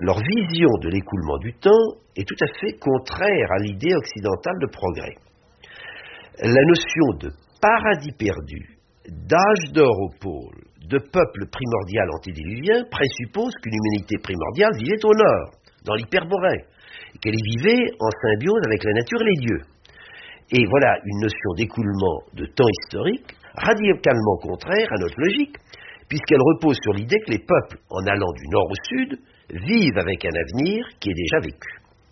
leur vision de l'écoulement du temps est tout à fait contraire à l'idée occidentale de progrès. La notion de paradis perdu, d'âge d'or au pôle, de peuple primordial antédiluvien présuppose qu'une humanité primordiale vivait au nord, dans l'Hyperborée, et qu'elle y vivait en symbiose avec la nature et les dieux. Et voilà une notion d'écoulement de temps historique radicalement contraire à notre logique, puisqu'elle repose sur l'idée que les peuples, en allant du nord au sud, vivent avec un avenir qui est déjà vécu.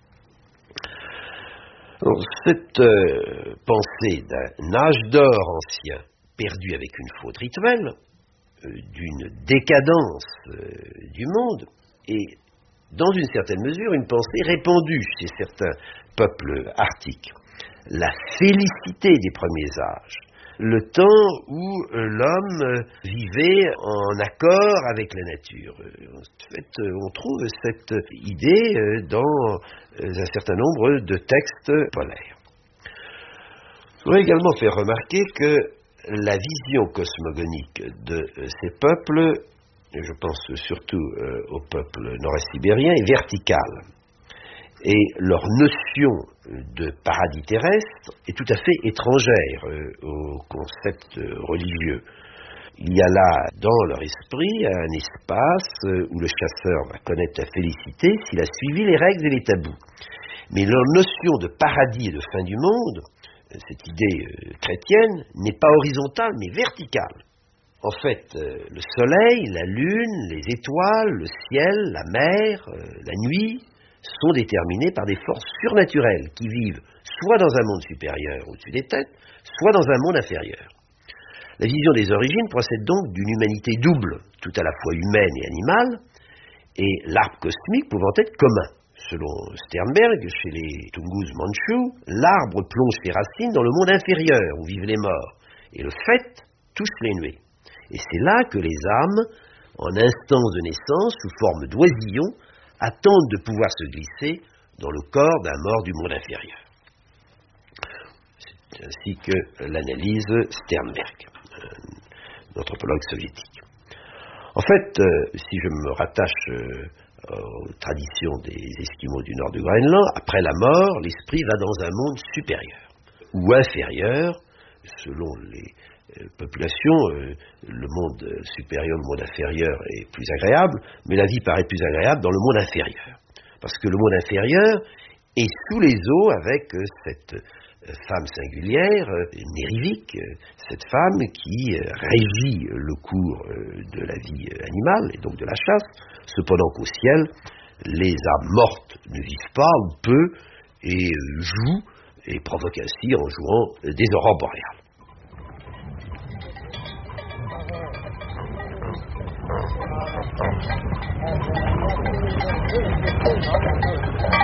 Alors, cette pensée d'un âge d'or ancien perdu avec une faute rituelle, d'une décadence du monde, est dans une certaine mesure une pensée répandue chez certains peuples arctiques. La félicité des premiers âges, le temps où l'homme vivait en accord avec la nature. En fait, on trouve cette idée dans un certain nombre de textes polaires. Je voudrais également faire remarquer que la vision cosmogonique de ces peuples, je pense surtout au peuple nord-est sibérien, est verticale. Et leur notion de paradis terrestre est tout à fait étrangère au concept religieux. Il y a là, dans leur esprit, un espace où le chasseur va connaître la félicité s'il a suivi les règles et les tabous. Mais leur notion de paradis et de fin du monde, cette idée chrétienne, n'est pas horizontale mais verticale. En fait, le soleil, la lune, les étoiles, le ciel, la mer, la nuit sont déterminés par des forces surnaturelles qui vivent soit dans un monde supérieur au-dessus des têtes, soit dans un monde inférieur. La vision des origines procède donc d'une humanité double, tout à la fois humaine et animale, et l'arbre cosmique pouvant être commun. Selon Sternberg, chez les Tungus Mandchous, l'arbre plonge ses racines dans le monde inférieur où vivent les morts, et le fait touche les nuées. Et c'est là que les âmes, en instance de naissance, sous forme d'oisillons, attendent de pouvoir se glisser dans le corps d'un mort du monde inférieur. C'est ainsi que l'analyse Sternberg, un anthropologue soviétique. En fait, si je me rattache aux traditions des Esquimaux du nord du Groenland, après la mort, l'esprit va dans un monde supérieur ou inférieur, selon les populations. Le monde supérieur, le monde inférieur est plus agréable, mais la vie paraît plus agréable dans le monde inférieur, parce que le monde inférieur est sous les eaux avec cette femme singulière, Nérivik, cette femme qui régit le cours de la vie animale et donc de la chasse, cependant qu'au ciel, les âmes mortes ne vivent pas ou peu et jouent et provoquent ainsi en jouant des aurores boréales.